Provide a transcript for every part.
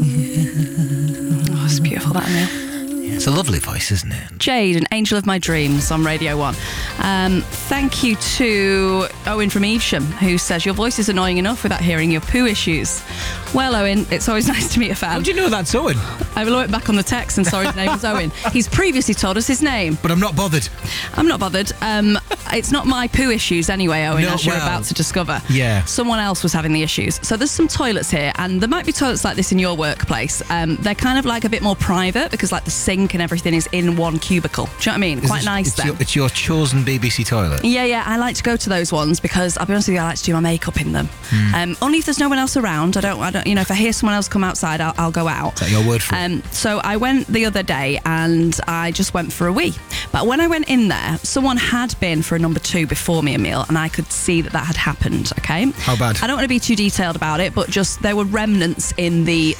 Oh, it's beautiful, that, Neil. It's a lovely voice, isn't it? Jade, an angel of my dreams on Radio 1. Thank you to Owen from Evesham, who says, your voice is annoying enough without hearing your poo issues. Well, Owen, it's always nice to meet a fan. How do you know that's Owen? I looked back on the text and saw his name was Owen. He's previously told us his name. But I'm not bothered. I'm not bothered. It's not my poo issues anyway, Owen, No, as you're well, about to discover. Yeah. Someone else was having the issues. So there's some toilets here, and there might be toilets like this in your workplace. They're kind of like a bit more private because like the sink and everything is in one cubicle. Do you know what I mean? Quite nice then. It's your chosen BBC toilet? Yeah. I like to go to those ones because I'll be honest with you, I like to do my makeup in them. Only if there's no one else around. I don't. You know, if I hear someone else come outside, I'll go out. Is that your word for it? So I went the other day and I just went for a wee. But when I went in there, someone had been for a number 2 before me, Emil, and I could see that had happened. Okay. How bad? I don't want to be too detailed about it, but just there were remnants in the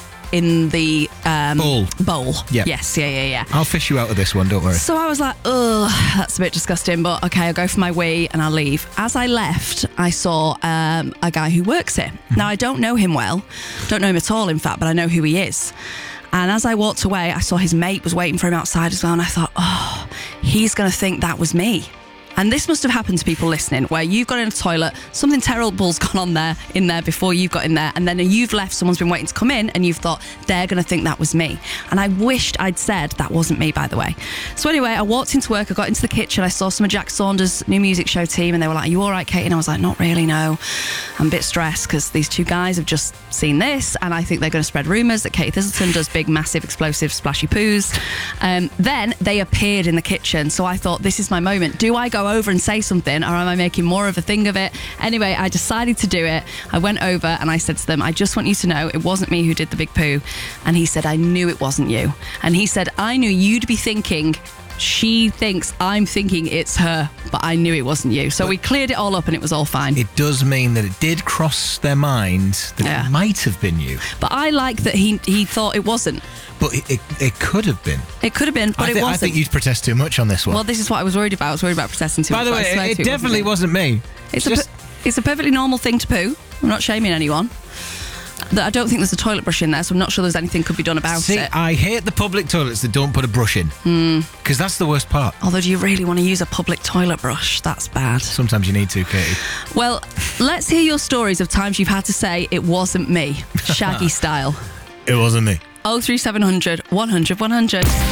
bowl. Yep. Yes, yeah. I'll fish you out of this one, don't worry. So I was like, ugh, that's a bit disgusting, but okay, I'll go for my wee and I'll leave. As I left, I saw a guy who works here. Now, I don't know him well. Don't know him at all, in fact, but I know who he is. And as I walked away, I saw his mate was waiting for him outside as well, and I thought, oh, he's going to think that was me. And this must have happened to people listening, where you've got in a toilet, something terrible's gone on in there before you've got in there, and then you've left, someone's been waiting to come in, and you've thought, they're going to think that was me. And I wished I'd said that wasn't me, by the way. So anyway, I walked into work, I got into the kitchen, I saw some of Jack Saunders' new music show team, and they were like, are you all right, Katie? And I was like, not really, no. I'm a bit stressed, because these 2 guys have just seen this, and I think they're going to spread rumours that Katie Thistleton does big, massive, explosive, splashy poos. Then they appeared in the kitchen, so I thought, this is my moment. Do I go over and say something, or am I making more of a thing of it? Anyway, I decided to do it. I went over and I said to them, I just want you to know it wasn't me who did the big poo. And he said, I knew it wasn't you. And he said, I knew you'd be thinking, she thinks I'm thinking it's her, but I knew it wasn't you. So we cleared it all up and it was all fine. It does mean that it did cross their mind that it might have been you. But I like that he thought it wasn't. But it could have been. It could have been, but it wasn't. I think you'd protest too much on this one. Well, this is what I was worried about. I was worried about protesting too much. By the way, it definitely wasn't me. It's a perfectly normal thing to poo. I'm not shaming anyone. I don't think there's a toilet brush in there, so I'm not sure there's anything could be done about it. I hate the public toilets that don't put a brush in. Because that's the worst part. Although, do you really want to use a public toilet brush? That's bad. Sometimes you need to, Katie. Well, let's hear your stories of times you've had to say, it wasn't me. Shaggy style. It wasn't me. 03700 100 100.